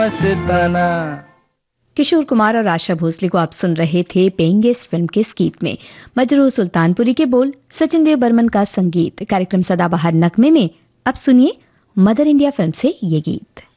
मस्ताना। किशोर कुमार और आशा भोसले को आप सुन रहे थे पेंगे इस फिल्म के इस गीत में। मजरूह सुल्तानपुरी के बोल, सचिन देव बर्मन का संगीत। कार्यक्रम सदाबहार नगमे में अब सुनिए मदर इंडिया फिल्म से ये गीत।